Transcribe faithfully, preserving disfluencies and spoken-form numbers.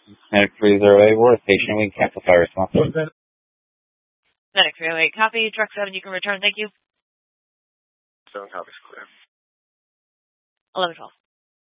Medic three zero eight, we're station. We can cancel fire response. Medic three oh eight, copy. Truck seven, you can return. Thank you. seven copies, clear. eleven twelve.